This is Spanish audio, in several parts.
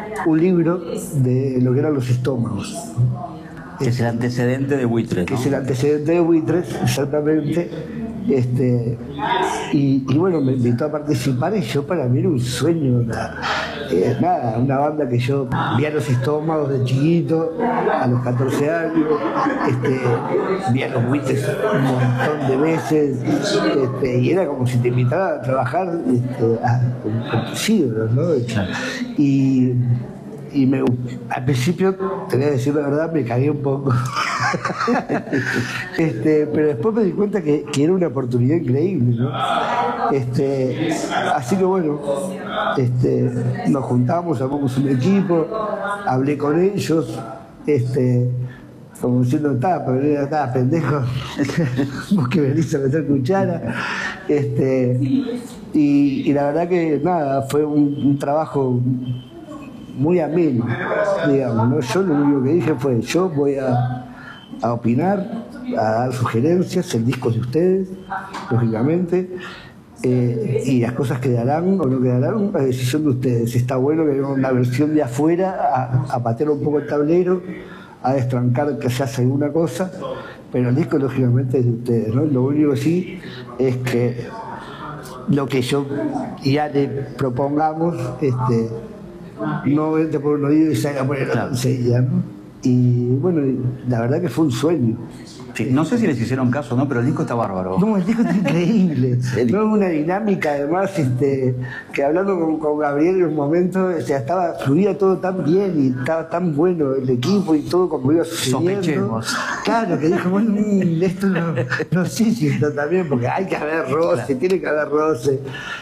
un libro de lo que eran los estómagos. Que es el antecedente de Buitres, Que ¿no? es el antecedente de Buitres, exactamente. Y bueno, me invitó a participar y yo, para mí era un sueño, una banda que yo vi a los estómagos de chiquito, a los 14 años, vi a los Buitres un montón de veces, y era como si te invitaran a trabajar con tus ídolos, ¿no? Al principio, te voy a decir la verdad, me cagué un poco. Pero después me di cuenta que era una oportunidad increíble, ¿no? Así que bueno, nos juntamos, armamos un equipo, hablé con ellos, como diciendo, estaba pendejo, vos que venís a meter cuchara. Y la verdad que nada, fue un trabajo muy ameno, digamos, ¿no? Yo lo único que dije fue, yo voy a opinar, a dar sugerencias, el disco de ustedes, lógicamente, y las cosas quedarán o no quedarán, la decisión de ustedes. Está bueno que haya una versión de afuera, a patear un poco el tablero, a destrancar que se hace alguna cosa, pero el disco lógicamente es de ustedes, ¿no? Lo único que sí es que lo que yo y Ale propongamos, no entre por un oído y salga por el otro enseguida, ¿no? Y bueno, la verdad que fue un sueño. Sí, no sé si les hicieron caso o no, pero el disco está bárbaro. No, el disco está increíble. No, una dinámica, además, que hablando con Gabriel en un momento, fluía todo tan bien y estaba tan bueno el equipo y todo como iba sucediendo. Sospechemos. Claro, que dijo, bueno, esto no sé si está tan bien, porque hay que haber roce, tiene que haber roce.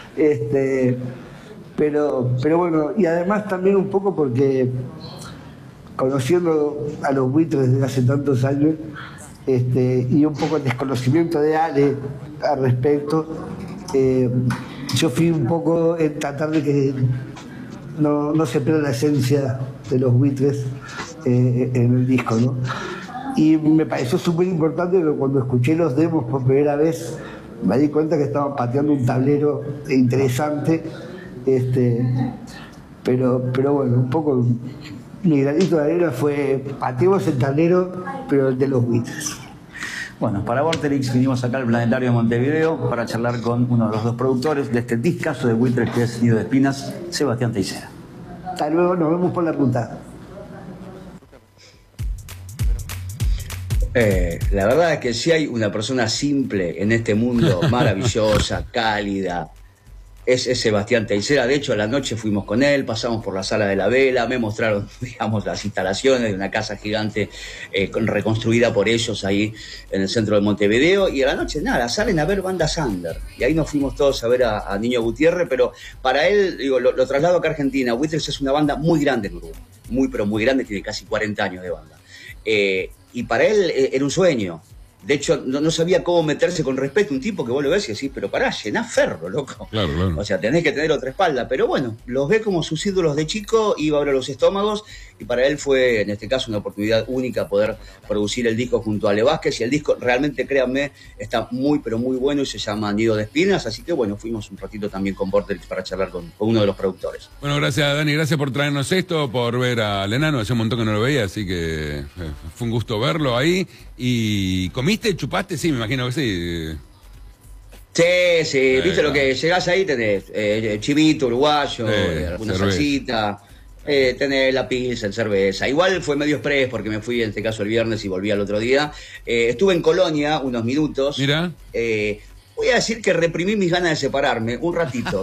Pero bueno, y además también un poco porque, conociendo a los Buitres desde hace tantos años, y un poco el desconocimiento de Ale al respecto, yo fui un poco en tratar de que no se pierda la esencia de los Buitres en el disco, ¿no? Y me pareció súper importante que cuando escuché los demos por primera vez me di cuenta que estaban pateando un tablero interesante, pero bueno, un poco mi granito de arena fue pateemos el tablero, pero el de los Buitres. Bueno, para Vorterix vinimos acá al Planetario de Montevideo para charlar con uno de los dos productores de este discazo de Buitres, que es Nido de Espinas, Sebastián Teissera. Hasta luego, nos vemos por la ruta. La verdad es que si hay una persona simple en este mundo, maravillosa, cálida, es Sebastián Teissera. De hecho, a la noche fuimos con él, pasamos por la Sala de la Vela, me mostraron, digamos, las instalaciones de una casa gigante reconstruida por ellos ahí en el centro de Montevideo, y a la noche, nada, salen a ver bandas under, y ahí nos fuimos todos a ver a Niño Gutiérrez, pero para él, digo, lo traslado acá a Argentina. Buitres es una banda muy grande en Uruguay, pero muy grande, tiene casi 40 años de banda. Y para él era un sueño. De hecho, no sabía cómo meterse con respeto. Un tipo que vos lo ves y decís, pero pará, llená ferro, loco. Claro. O sea, tenés que tener otra espalda. Pero bueno, los ve como sus ídolos de chico, iba a ver a los estómagos, y para él fue, en este caso, una oportunidad única poder producir el disco junto a Ale Vázquez. Y el disco, realmente, créanme, está muy, pero muy bueno y se llama Nido de Espinas. Así que bueno, fuimos un ratito también con Vorterix para charlar con uno de los productores. Bueno, gracias, Dani, gracias por traernos esto, por ver al enano. Hace un montón que no lo veía, así que fue un gusto verlo ahí. ¿Y comiste, chupaste? Sí, me imagino que sí. Sí, viste lo que llegás ahí, tenés chivito uruguayo, alguna salsita, tenés la pizza, el cerveza. Igual fue medio express porque me fui en este caso el viernes y volví al otro día. Estuve en Colonia unos minutos. Mira. Voy a decir que reprimí mis ganas de separarme un ratito.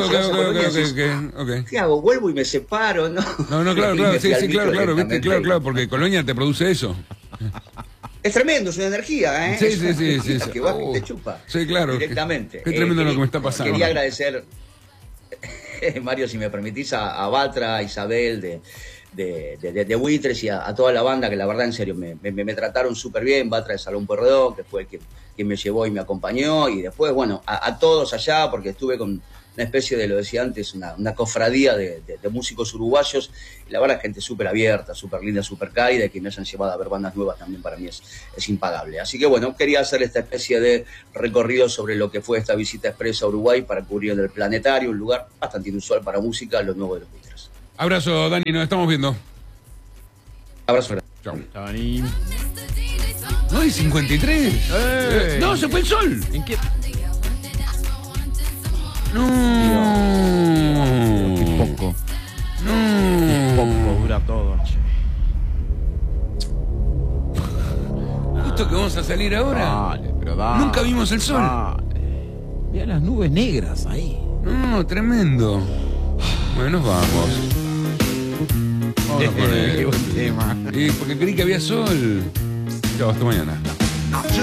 Ok. ¿Qué hago? ¿Vuelvo y me separo? No, claro, sí, claro, viste, claro, porque Colonia te produce eso. Es tremendo, es una energía, ¿eh? Sí. Que va y te chupa. Sí, claro. Directamente. Qué tremendo lo que me está pasando. Quería agradecer, Mario, si me permitís, a Batra, a Isabel de Buitres y a toda la banda, que la verdad, en serio, me trataron súper bien. Batra de Salón Pueyrredón, que fue quien me llevó y me acompañó. Y después, bueno, a todos allá, porque estuve con una especie de, lo decía antes, una cofradía de músicos uruguayos, y la verdad, gente súper abierta, súper linda, súper cálida, y que me hayan llevado a ver bandas nuevas también para mí es impagable. Así que bueno, quería hacer esta especie de recorrido sobre lo que fue esta visita expresa a Uruguay para cubrir el Planetario, un lugar bastante inusual para música, lo nuevo de los Buitres. Abrazo, Dani, nos estamos viendo. Abrazo. Chao. Dani. No, hay 53. No, se fue el sol. ¿En qué? No. Qué poco. No. Poco dura todo, che. Justo que vamos a salir ahora. Dale, pero dale. Nunca vimos el sol. Dale. Mira las nubes negras ahí. No, tremendo. Bueno, nos vamos. Vamos a poner. Qué buen tema. Y porque creí que había sol. Chao, hasta mañana.